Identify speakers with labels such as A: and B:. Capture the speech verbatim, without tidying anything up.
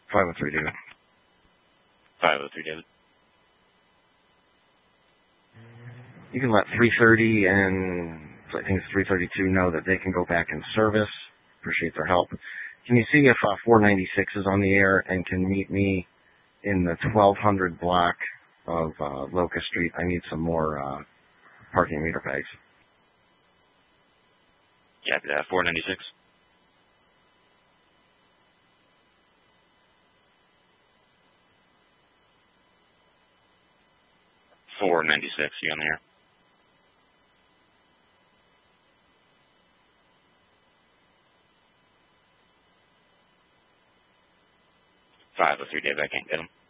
A: five oh three, David.
B: five oh three, David.
A: You can let three thirty and I think it's three thirty-two know that they can go back in service. Appreciate their help. Can you see if uh, four ninety-six is on the air and can meet me in the twelve hundred block of uh, Locust Street? I need some more uh, parking meter bags.
B: Yeah, uh, four ninety-six. four ninety-six, you on the air? five oh three, Dave, I can't get him.